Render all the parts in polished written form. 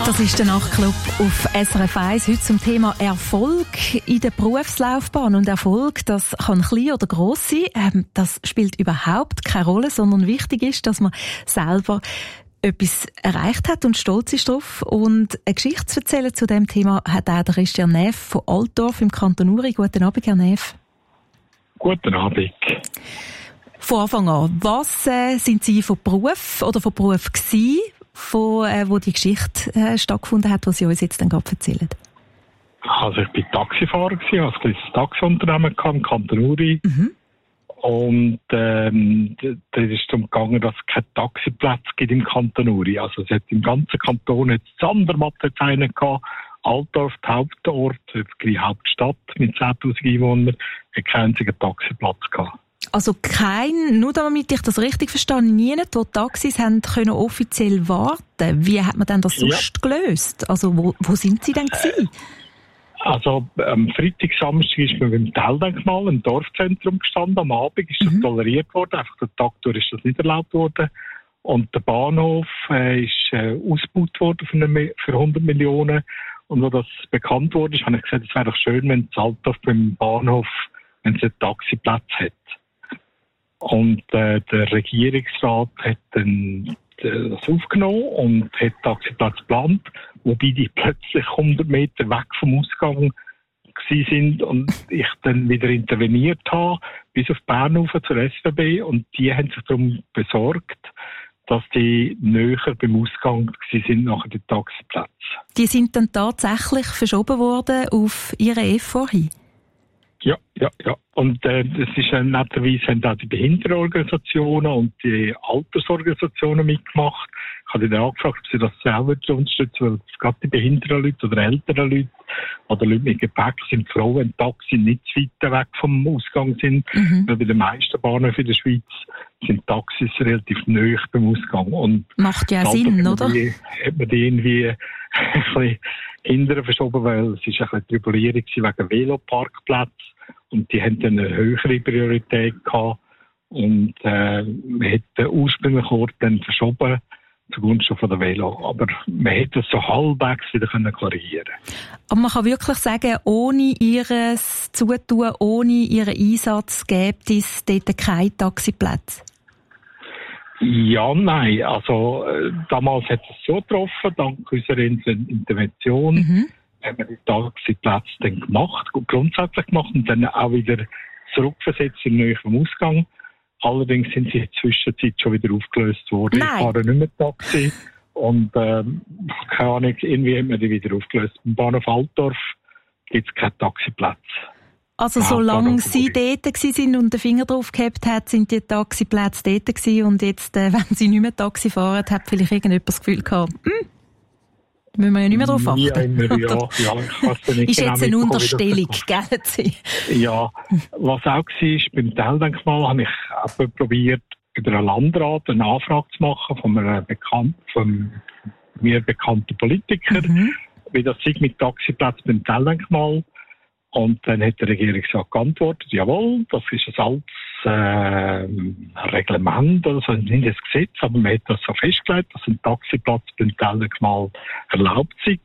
Das ist der Nachtclub auf SRF 1. Heute zum Thema Erfolg in der Berufslaufbahn. Und Erfolg, das kann klein oder gross sein. Das spielt überhaupt keine Rolle, sondern wichtig ist, dass man selber etwas erreicht hat und stolz ist drauf. Und eine Geschichte zu erzählen zu dem Thema hat auch der Christian Neff von Altdorf im Kanton Uri. Guten Abend, Herr Neff. Guten Abend. Von Anfang an, was sind Sie von Beruf gewesen, wo die Geschichte stattgefunden hat, was Sie uns jetzt dann gerade erzählen? Also ich war Taxifahrer gewesen, also ein Taxiunternehmen im Kanton Uri. Mhm. Und da ist es darum gegangen, dass es keine Taxiplätze gibt im Kanton Uri. Also es hat im ganzen Kanton jetzt Zandermatt einen gehabt, Altdorf, der Hauptort, die Hauptstadt mit 10'000 Einwohnern, hat keinen einzigen Taxiplatz gehabt. Also nur damit ich das richtig verstehe, niemand, wo Taxis haben können offiziell warten. Wie hat man denn das sonst gelöst? Also wo sind Sie denn gewesen? Also am Freitag, Samstag ist man beim Teildenkmal im Dorfzentrum gestanden. Am Abend ist das toleriert worden, einfach der Tag durch ist das nicht erlaubt worden. Und der Bahnhof ist ausgebaut worden für 100 Millionen. Und als das bekannt wurde, habe ich gesagt, es wäre doch schön, wenn das Altdorf beim Bahnhof, wenn es einen Taxiplatz hat. Und der Regierungsrat hat dann das aufgenommen und hat Taxiplatz geplant, wobei die plötzlich 100 Meter weg vom Ausgang gewesen sind und ich dann wieder interveniert habe, bis auf Bern zur SBB, und die haben sich darum besorgt, dass die näher beim Ausgang gewesen sind nach den Taxiplätzen. Die sind dann tatsächlich verschoben worden auf ihre FH hin? Ja. Und das ist netterweise haben auch die Behindertenorganisationen und die Altersorganisationen mitgemacht. Ich habe dann angefragt, ob sie das selber unterstützen, weil gerade die behinderten Leute oder älteren Leute oder Leute mit Gepäck sind froh, wenn Taxis nicht zu weit weg vom Ausgang sind. Weil bei den meisten Bahnhöfen in der Schweiz sind Taxis relativ nahe beim Ausgang. Und macht ja Sinn, oder? Hat man die irgendwie ein bisschen hinterher verschoben, weil es ist ein bisschen Tribulierung wegen Veloparkplätzen. Und die haben dann eine höhere Priorität gehabt. Und man hat den ursprünglichen Ort dann verschoben zugunsten von der Velo. Aber man hätte es so halbwegs wieder korrigieren können. Aber man kann wirklich sagen, ohne ihres Zutun, ohne ihren Einsatz gibt es dort keine Taxiplätze? Ja, nein. Also damals hat es so getroffen, dank unserer Intervention. Haben wir die Taxiplätze dann grundsätzlich gemacht und dann auch wieder zurückversetzt in den neuen Ausgang. Allerdings sind sie in der Zwischenzeit schon wieder aufgelöst worden. Nein. Ich fahre nicht mehr Taxi und keine Ahnung, irgendwie haben wir die wieder aufgelöst. Im Bahnhof Altdorf gibt es keine Taxiplätze. Also solange Sie dort waren und den Finger drauf gehabt hat, sind die Taxiplätze dort gewesen, und jetzt, wenn Sie nicht mehr Taxi fahren, hat vielleicht irgendjemand das Gefühl gehabt, müssen wir ja nicht mehr drauf achten. Ja, ich weiß nicht. Ist jetzt eine Unterstellung, gell? Ja, was auch war, beim Teildenkmal habe ich auch probiert, über einen Landrat eine Anfrage zu machen von mir bekannten Politiker, wie das sei mit Taxiplätzen beim Teildenkmal. Und dann hat der Regierungsrat geantwortet, jawohl, das ist ein altes Reglement, also nicht das Gesetz, aber man hat das so festgelegt, dass ein Taxiplatz beim Teildenkmal erlaubt sei.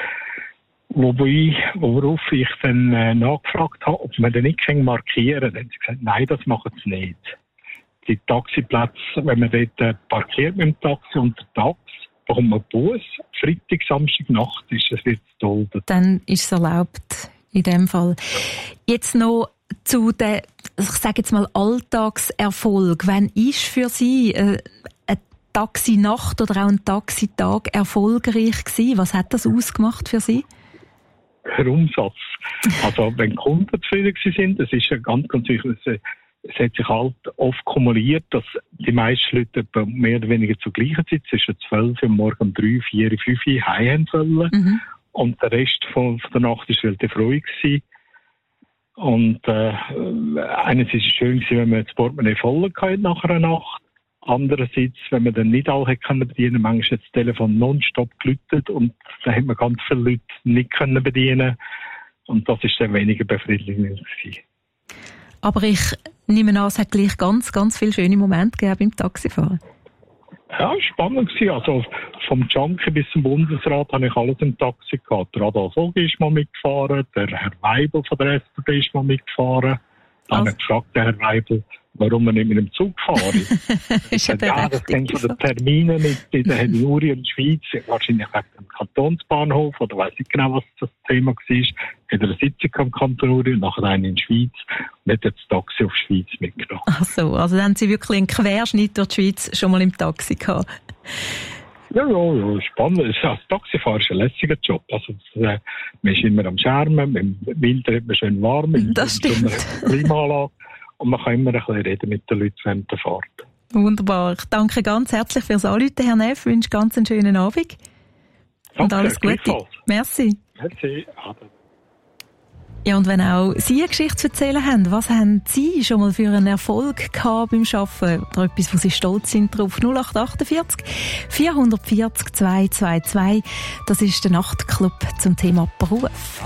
Worauf ich dann nachgefragt habe, ob man den nicht markieren kann. Dann haben sie gesagt, nein, das machen sie nicht. Die Taxiplätze, wenn man dort parkiert mit dem Taxi untertags, bekommt man Bus. Freitag, Samstag, Nacht ist es wieder geduldet. Dann ist es erlaubt. In dem Fall. Jetzt noch zu den, ich sage jetzt mal, Alltagserfolg. Wann ist für Sie eine Taxinacht oder auch ein Taxitag erfolgreich gewesen? Was hat das ausgemacht für Sie? Der Umsatz. Also, wenn Kunden zufrieden sind, das ist ja ganz wichtig. Es hat sich halt oft kumuliert, dass die meisten Leute mehr oder weniger zur gleichen Zeit, zwischen 12 Uhr und morgen um 3, 4, 5 Uhr heim sollen. Und der Rest von der Nacht war relativ ruhig gewesen. Und einerseits war es schön, wenn man das Portemonnaie voll hatte nach einer Nacht. Andererseits, wenn man dann nicht alle bedienen konnte, manchmal hat das Telefon nonstop geläutet und dann hat man ganz viele Leute nicht bedienen. Und das war dann weniger befriedigend gewesen. Aber ich nehme an, es hat gleich ganz, ganz viele schöne Momente gegeben beim Taxifahren. Ja, spannend gewesen. Also vom Junkie bis zum Bundesrat habe ich alles im Taxi gehabt. Der Adolf Ogi ist mal mitgefahren, der Herr Weibel von der SPD ist mal mitgefahren. Dann habe ich gefragt, der Herr Weibel, warum wir nicht mit dem Zug fahren. Das hängt von den Terminen mit den Herrn Juri in der Schweiz, wahrscheinlich wegen dem Kantonsbahnhof, oder weiss nicht genau, was das Thema war. Hat er eine Sitzung am Kanton Uri und nachher eine in der Schweiz und hat jetzt das Taxi auf die Schweiz mitgenommen. Ach so, also dann haben Sie wirklich einen Querschnitt durch die Schweiz schon mal im Taxi gehabt? Ja, spannend. Das Taxifahren ist ein lässiger Job. Also, man ist immer am Schermen, im Winter hat man schön warm, im Sommer hat man Klimaanlage und man kann immer ein bisschen reden mit den Leuten während der Fahrt. Wunderbar. Ich danke ganz herzlich fürs Anrufen, Herr Neff. Ich wünsche ganz einen schönen Abend. Und danke, alles Gute. Merci. Merci. Ja, und wenn auch Sie eine Geschichte zu erzählen haben, was haben Sie schon mal für einen Erfolg gehabt beim Arbeiten? Oder etwas, wo Sie stolz sind drauf? 0848 440 222. Das ist der Nachtclub zum Thema Beruf.